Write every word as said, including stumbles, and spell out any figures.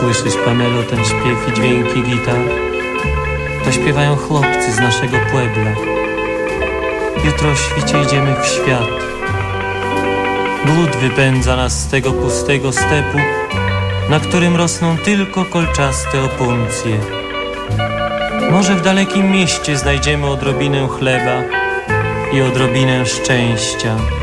Słyszysz, Pamelo, ten śpiew i dźwięki gitar? To śpiewają chłopcy z naszego puebla. Jutro o świcie idziemy w świat. Głód wypędza nas z tego pustego stepu, na którym rosną tylko kolczaste opuncje. Może w dalekim mieście znajdziemy odrobinę chleba i odrobinę szczęścia.